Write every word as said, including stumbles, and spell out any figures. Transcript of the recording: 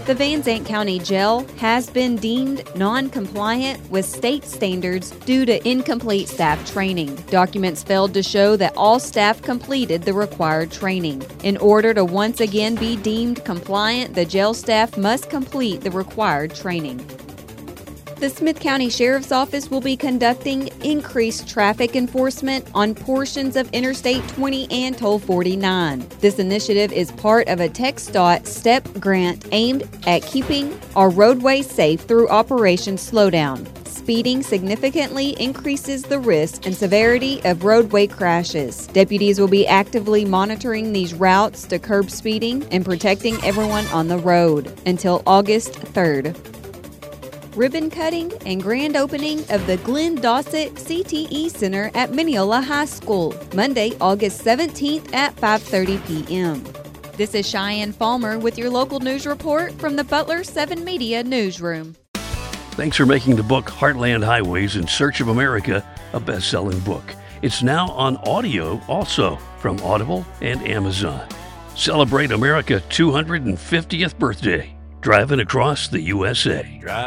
The Van Zandt County Jail has been deemed non-compliant with state standards due to incomplete staff training. Documents failed to show that all staff completed the required training. In order to once again be deemed compliant, the jail staff must complete the required training. The Smith County Sheriff's Office will be conducting increased traffic enforcement on portions of Interstate twenty and Toll forty-nine. This initiative is part of a TxDOT STEP grant aimed at keeping our roadways safe through Operation Slowdown. Speeding significantly increases the risk and severity of roadway crashes. Deputies will be actively monitoring these routes to curb speeding and protecting everyone on the road until August third. Ribbon cutting and grand opening of the Glenn Dossett C T E Center at Mineola High School, Monday, August seventeenth at five thirty p.m. This is Cheyenne Falmer with your local news report from the Butler seven Media Newsroom. Thanks for making the book Heartland Highways in Search of America a best-selling book. It's now on audio also from Audible and Amazon. Celebrate America's two hundred fiftieth birthday, driving across the U S A. Drive